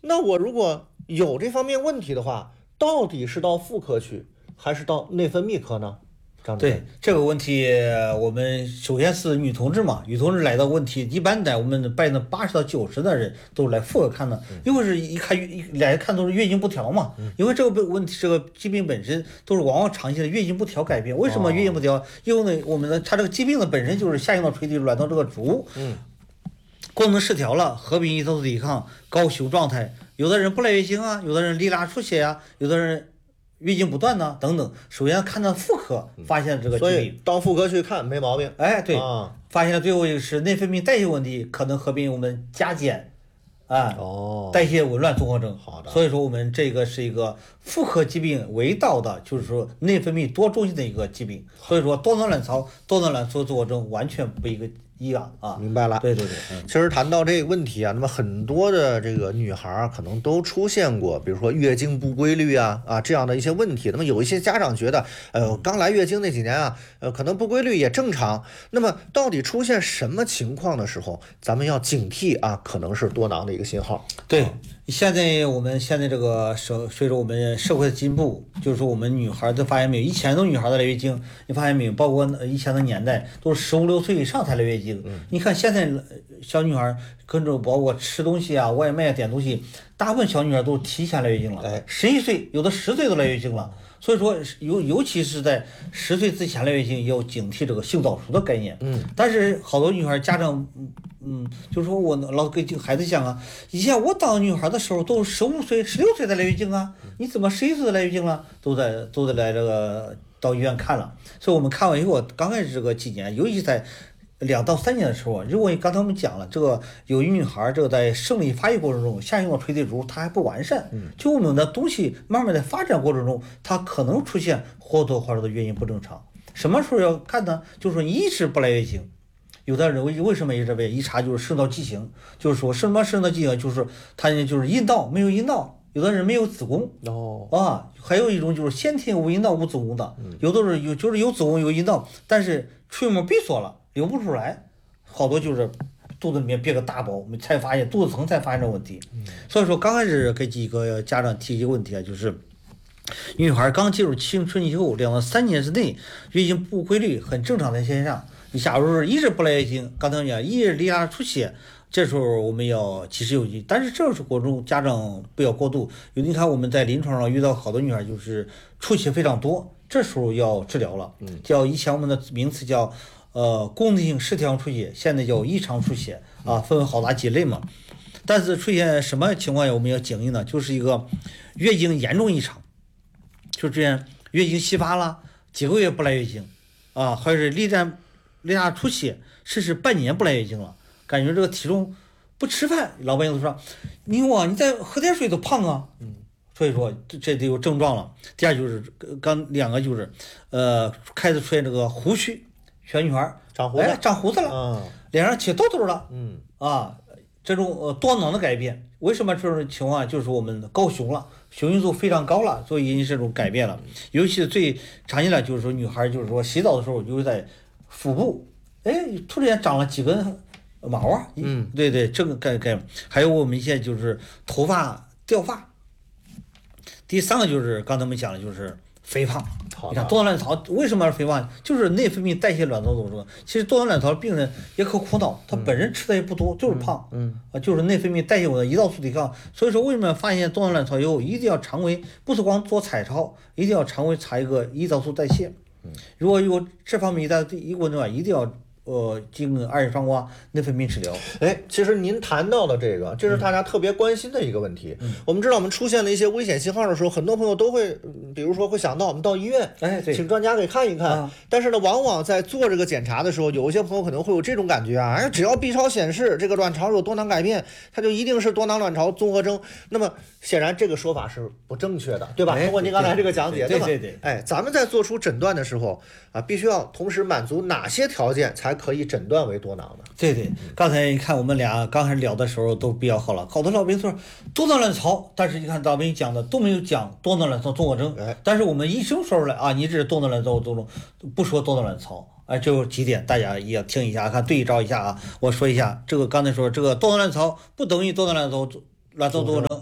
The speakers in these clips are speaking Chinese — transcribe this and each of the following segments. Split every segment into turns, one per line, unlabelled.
那我如果有这方面问题的话，到底是到妇科去，还是到内分泌科呢？
对这个问题，我们首先是女同志嘛，女同志来的问题，一般的我们80%到90%的人都是来妇科看的，因为是一来看都是月经不调嘛，因为这个问题这个疾病本身都是往往长期的月经不调改变。为什么月经不调？因为我们它这个疾病的本身就是下阴道垂体卵巢这个轴功能失调了，合并胰岛素抵抗、高休状态，有的人不来月经啊，有的人离拉出血呀，有的人月经不断呢，等等。首先看到妇科，发现这个疾病，
所以到妇科去看没毛病。
哎，对，发现了最后一个是内分泌代谢问题，可能合并我们甲减，代谢紊乱综合征。
好的，
所以说我们这个是一个妇科疾病为导的，就是说内分泌多中心的一个疾病。所以说多囊卵巢综合征完全不一样啊，
明白了。
对，
其实谈到这个问题啊，那么很多的这个女孩可能都出现过，比如说月经不规律啊这样的一些问题。那么有一些家长觉得，刚来月经那几年啊，可能不规律也正常。那么到底出现什么情况的时候，咱们要警惕啊，可能是多囊的一个信号。
对，我们现在这个随着我们社会的进步，就是说我们女孩都发现没有，以前的女孩的来月经，你发现没有？包括以前的年代都是15、16岁以上才来月经。你看现在小女孩跟着包括吃东西啊、外卖啊、点东西，大部分小女孩都提前来月经了，11岁有的10岁都来月经了。所以说尤其是在10岁之前来月经，要警惕这个性早熟的概念。但是好多女孩家长就是说我老跟孩子讲啊，以前我当女孩的时候都15岁、16岁才来月经啊，你怎么11岁才来月经了？都在来这个到医院看了。所以我们看完以后，刚开始这个期间，尤其在2到3年的时候，如果刚才我们讲了，这个有一女孩这个在生理发育过程中，下阴道垂体轴它还不完善，就我们的东西慢慢在发展过程中，它可能出现或多或少的月经不正常。什么时候要看呢？就是说你一直不来月经。有的人为什么一直不来？一查就是肾道畸形，就是说什么肾道畸形，就是它就是阴道没有阴道，有的人没有子宫还有一种就是先天无阴道无子宫的，有的是就是有子宫有阴道，但是吹膜闭锁了，流不出来，好多就是肚子里面憋个大包，我们才发现肚子疼才发现这个问题。所以说刚开始给几个家长提一个问题啊，就是女孩刚进入青春以后2到3年之内月经不规律很正常的现象。你假如是一直不来月经，刚才讲一直离拉出血，这时候我们要及时有据。但是这时候中家长不要过度，你看我们在临床上遇到好多女孩就是出血非常多，这时候要治疗了。叫以前我们的名词叫功能性失调出血，现在叫异常出血分为好大几类嘛。但是出现什么情况下我们要警惕呢？就是一个月经严重异常，就这样月经稀发了，几个月不来月经还是例假出血，甚至半年不来月经了，感觉这个体重不吃饭，老百姓都说你再喝点水都胖啊。所以说这得有症状了。第二就是两个就是开始出现这个胡须，小女孩长胡子了，脸上起痘痘了，这种多囊的改变。为什么这种情况？就是我们高雄了，雄激素非常高了，所以引起这种改变了。尤其是最常见的就是说女孩就是说洗澡的时候就是在腹部突然长了几根毛啊。对，这个改还有我们现在就是头发掉发。第3个就是刚才我们讲的就是肥胖。你看多囊卵巢为什么是肥胖？就是内分泌代谢卵巢总成。其实多囊卵巢病人也可苦恼，他本人吃的也不多，就是胖。就是内分泌代谢胰岛素抵抗。所以说为什么发现多囊卵巢以后一定要常规，不是光做彩超，一定要常规查一个胰岛素代谢。如果有这方面一个问题的话，一定要经过2型双胍内分泌治疗。
其实您谈到的这个，这是大家特别关心的一个问题。我们知道我们出现了一些危险信号的时候，很多朋友都会，比如说会想到我们到医院，请专家给看一看。但是呢，往往在做这个检查的时候，有一些朋友可能会有这种感觉啊，只要 B 超显示这个卵巢有多囊改变，它就一定是多囊卵巢综合征。那么显然这个说法是不正确的，对吧？通过您刚才这个讲解，
对。
咱们在做出诊断的时候必须要同时满足哪些条件才可以诊断为多囊的？
对，刚才你看我们俩刚开始聊的时候都比较好了，好多老百姓说多囊卵巢，但是你看老百姓讲的都没有讲多囊卵巢综合征。但是我们医生说出来你这是多囊卵巢综合征，不说多囊卵巢。这有几点大家也要听一下，看对照一下我说一下，这个刚才说这个多囊卵巢不等于多囊卵巢综合征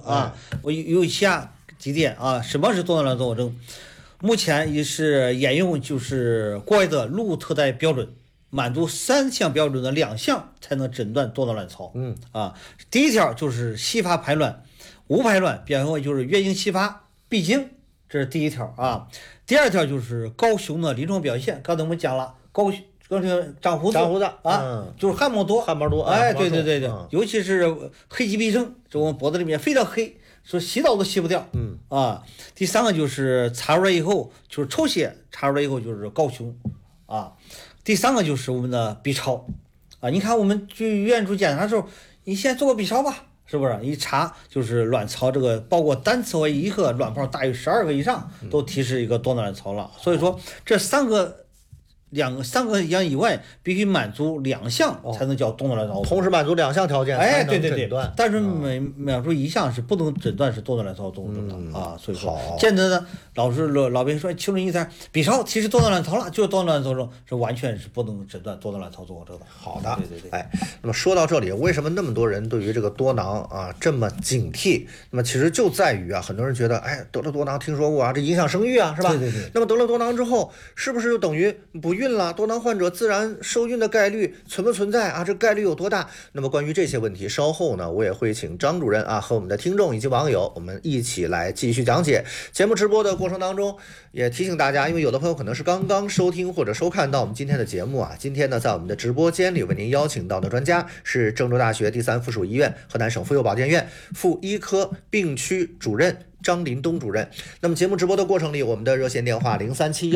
啊。我有以下几点啊，什么是多囊卵巢综合征？目前也是沿用就是国外的路特代标准，满足3项标准的2项才能诊断多囊卵巢。第一条就是稀发排卵，无排卵表现为就是月经稀发闭经，这是第一条啊。第二条就是高雄的临床表现，刚才我们讲了高雄长胡子啊，就是汗毛多，哎，对，尤其是黑肌闭症，这我们脖子里面非常黑，说洗澡都洗不掉。第三个就是插入来以后就是抽血，插入来以后就是高雄啊。第三个就是我们的 B 超啊，你看我们去医院做检查的时候，你先做个 B 超吧，是不是？一查就是卵巢这个包括单次为一个卵泡大于12个以上，都提示一个多囊卵巢了。所以说这3个项以外，必须满足2项才能叫多囊卵巢，
同时满足2项条件才能诊断。
但是满足1项是不能诊断是多囊卵巢综合征的啊。所以说，现在呢，老兵说青春期才B超其实多囊卵巢了，就是多囊卵巢症，是完全是不能诊断多囊卵巢综合征的。
好的，对。哎，那么说到这里，为什么那么多人对于这个多囊啊这么警惕？那么其实就在于啊，很多人觉得，哎，得了多囊听说过啊，这影响生育啊，是吧？
对。
那么得了多囊之后，是不是就等于不孕了？多囊患者自然受孕的概率存不存在啊？这概率有多大？那么关于这些问题，稍后呢，我也会请张主任啊和我们的听众以及网友，我们一起来继续讲解。节目直播的过程当中，也提醒大家，因为有的朋友可能是刚刚收听或者收看到我们今天的节目啊，今天呢，在我们的直播间里为您邀请到的专家是郑州大学第3附属医院河南省妇幼保健院妇医科病区主任张林东主任。那么节目直播的过程里，我们的热线电话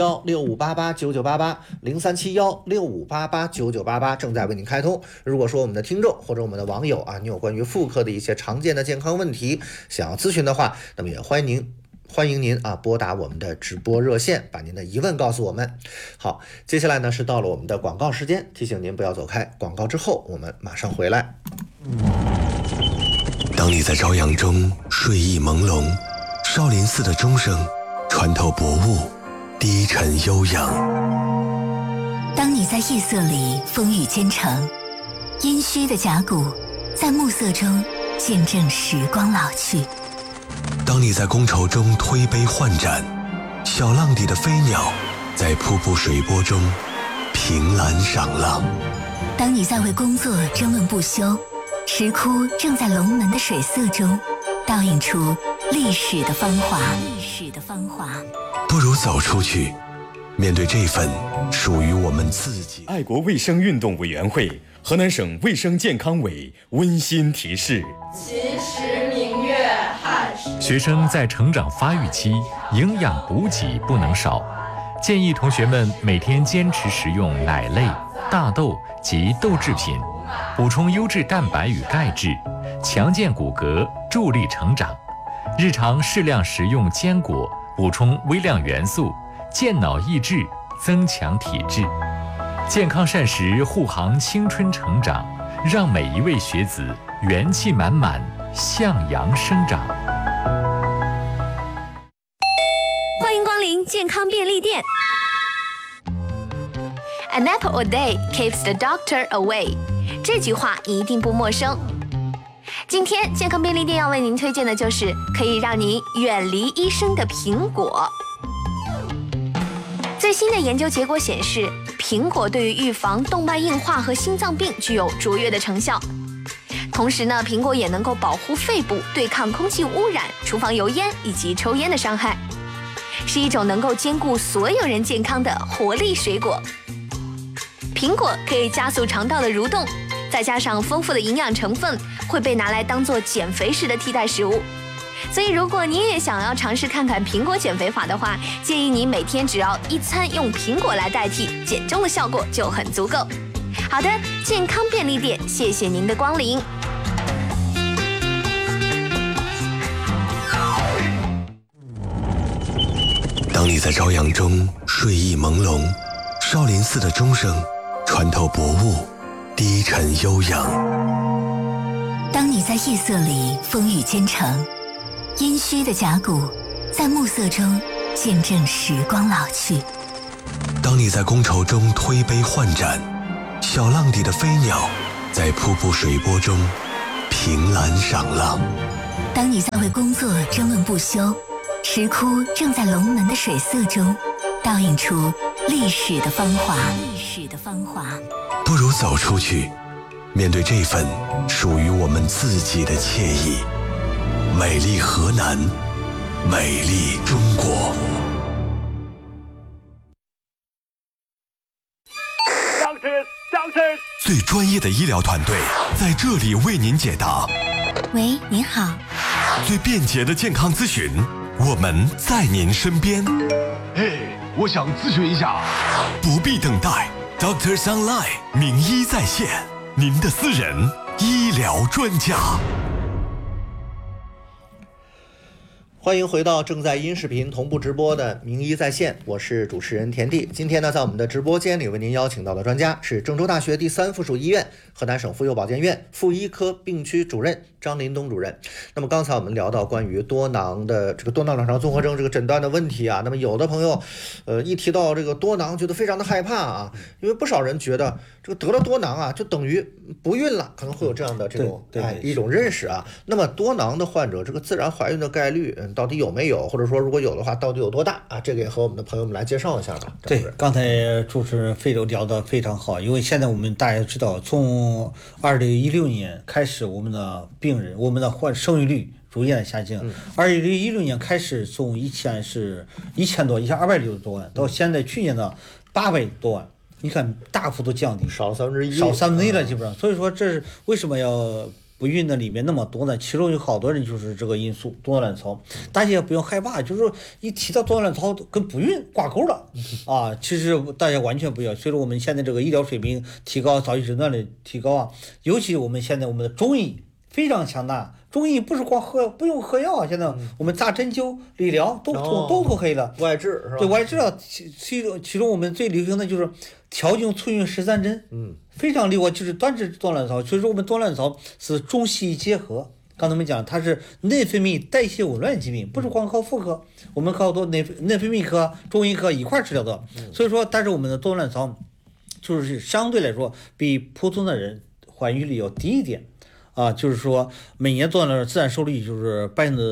037165889988，037165889988正在为您开通。如果说我们的听众或者我们的网友啊，你有关于妇科的一些常见的健康问题想要咨询的话，那么也欢迎您啊拨打我们的直播热线，把您的疑问告诉我们。好，接下来呢是到了我们的广告时间，提醒您不要走开，广告之后我们马上回来。
当你在朝阳中睡意朦胧，少林寺的钟声穿透薄雾，低沉悠扬。
当你在夜色里风雨兼程，阴虚的甲骨在暮色中见证时光老去。
当你在觥筹中推杯换盏，小浪底的飞鸟在瀑布水波中凭栏赏浪。
当你在为工作争论不休，石窟正在龙门的水色中倒映出历史的芳华。
不如走出去，面对这份属于我们自己。
爱国卫生运动委员会、河南省卫生健康委温馨提示：
秦时明月汉时。
学生在成长发育期，营养补给不能少，建议同学们每天坚持食用奶类、大豆及豆制品，补充优质蛋白与钙质，强健骨骼，助力成长。日常适量食用坚果，补充微量元素，健脑益智，增强体质。健康膳食护航青春成长，让每一位学子元气满满，向阳生长。
欢迎光临健康便利店。An apple a day keeps the doctor away。这句话一定不陌生。今天健康便利店要为您推荐的就是可以让您远离医生的苹果。最新的研究结果显示，苹果对于预防动脉硬化和心脏病具有卓越的成效。同时呢，苹果也能够保护肺部，对抗空气污染、厨房油烟以及抽烟的伤害，是一种能够兼顾所有人健康的活力水果。苹果可以加速肠道的蠕动，再加上丰富的营养成分，会被拿来当做减肥时的替代食物。所以如果你也想要尝试看看苹果减肥法的话，建议你每天只要1餐用苹果来代替，减重的效果就很足够。好的，健康便利店，谢谢您的光临。
当你在朝阳中睡意朦胧，少林寺的钟声穿透薄雾，低沉悠扬。
当你在夜色里风雨兼程，阴虚的甲骨在暮色中见证时光老去。
当你在觥筹中推杯换盏，小浪底的飞鸟在瀑布水波中凭栏赏浪。
当你在为工作争论不休，石窟正在龙门的水色中倒映出历史的芳华。
不如走出去，面对这份属于我们自己的惬意。美丽河南，美丽中国。最专业的医疗团队在这里为您解答。
喂，您好。
最便捷的健康咨询，我们在您身边。
我想咨询一下。
不必等待 ，Doctors Online 名医在线，您的私人医疗专家。
欢迎回到正在音视频同步直播的名医在线，我是主持人田地。今天呢，在我们的直播间里为您邀请到的专家是郑州大学第3附属医院河南省妇幼保健院妇医科病区主任张林东主任。那么刚才我们聊到关于多囊的这个多囊卵巢综合征这个诊断的问题啊，那么有的朋友一提到这个多囊觉得非常的害怕啊，因为不少人觉得这个得了多囊啊就等于不孕了，可能会有这样的这种一种认识啊。那么多囊的患者这个自然怀孕的概率到底有没有，或者说如果有的话到底有多大啊？这个也和我们的朋友们来介绍一下吧。
对，刚才主持人费周聊得非常好，因为现在我们大家知道，从2016年开始，我们的病人，我们的生育率逐渐下降。2016年开始从以前是1200多万，到现在去年的800多万。你看大幅度降低，
少1/3，
少1/3了基本上。所以说这是为什么要不孕的里面那么多呢？其中有好多人就是这个因素，多囊卵巢。大家也不用害怕，就是说一提到多囊卵巢跟不孕挂钩了啊，其实大家完全不要。随着我们现在这个医疗水平提高，早期诊断的提高啊，尤其我们现在我们的中医非常强大。中医不是光不用喝药，现在我们扎针灸、理疗都可以了。
外治是吧？
对，外治疗其中我们最流行的就是调经促孕13针，非常流行，就是专治多囊卵巢。所以说我们多囊卵巢是中西医结合。刚才我们讲，它是内分泌代谢紊乱疾病，不是光靠妇科，我们靠多内分泌科、中医科一块治疗的。所以说，但是我们的多囊卵巢就是相对来说比普通的人怀孕率要低一点。啊，就是说每年做的自然受力就是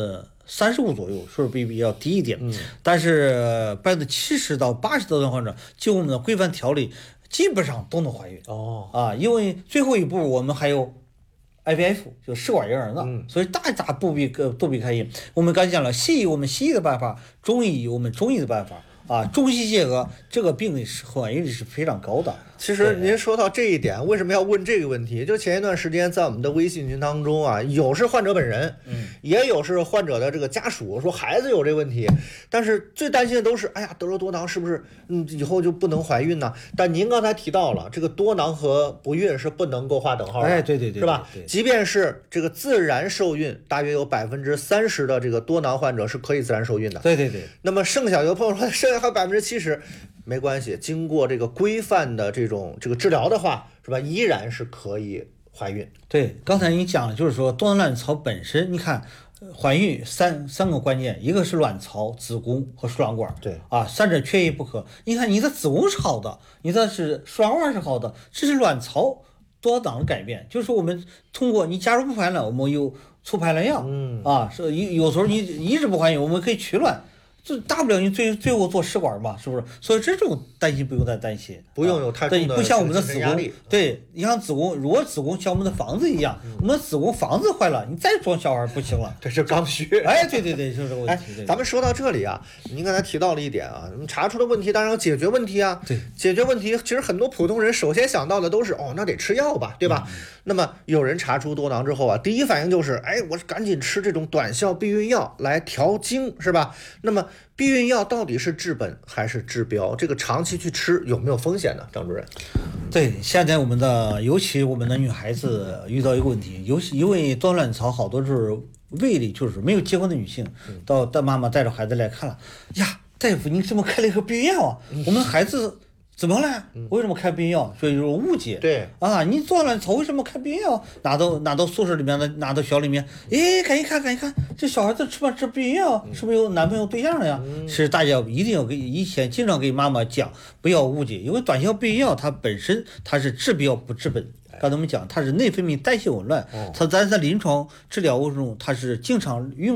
35%左右，是比较低一点。但是70%到80%的患者，就我们的规范调理，基本上都能怀孕。因为最后一步我们还有 IVF， 就试管婴儿呢，所以大家都避开孕。我们刚才讲了，我们西医的办法，中医有我们中医的办法。中西结合，这个病是怀孕率是非常高的。
其实您说到这一点，为什么要问这个问题？就前一段时间在我们的微信群当中啊，有是患者本人，也有是患者的这个家属说孩子有这个问题，但是最担心的都是，哎呀，得了多囊是不是以后就不能怀孕呢？但您刚才提到了，这个多囊和不孕是不能够划等号的，
对，
是吧？即便是这个自然受孕，大约有30%的这个多囊患者是可以自然受孕的，
对。
那么剩下有朋友说剩下还有70%，没关系，经过这个规范的这个治疗的话，是吧？依然是可以怀孕。
对，刚才你讲了，就是说多囊卵巢本身，你看怀孕三个关键，一个是卵巢、子宫和输卵管。
对
三者缺一不可。你看你的子宫是好的，你的是输卵管是好的，这是卵巢多囊的改变。就是说我们通过你假如不排卵，我们有促排卵药。是有时候你一直不怀孕，我们可以取卵。就大不了你最后做试管嘛，是不是？所以这种担心不用再担心，
不用有太重的
不像我们的子宫，
对，
你像子宫，如果子宫像我们的房子一样，我们的子宫房子坏了，你再装小孩不行了，
这是刚需。
对，就是这个问题。
咱们说到这里啊，您刚才提到了一点啊，查出的问题当然要解决问题啊。
对，
解决问题，其实很多普通人首先想到的都是那得吃药吧，对吧？那么有人查出多囊之后啊，第一反应就是，我赶紧吃这种短效避孕药来调经，是吧？那么避孕药到底是治本还是治标？这个长期去吃有没有风险呢？张主任？
对，现在尤其我们的女孩子遇到一个问题，因为多囊卵巢好多是胃里就是没有结婚的女性，到妈妈带着孩子来看了，呀，大夫你怎么开了一个避孕药啊？我们孩子怎么了？为什么开避孕药？所以有误解。
对
你多囊卵巢为什么开避孕药？拿到宿舍里面的，拿到学校里面，赶紧看，这小孩子吃避孕药，是不是有男朋友对象了呀？是大家一定要以前经常给妈妈讲，不要误解，因为短效避孕药它本身它是治标不治本。 刚才我们讲它是内分泌代谢紊乱，它咱在临床治疗过程中它是经常用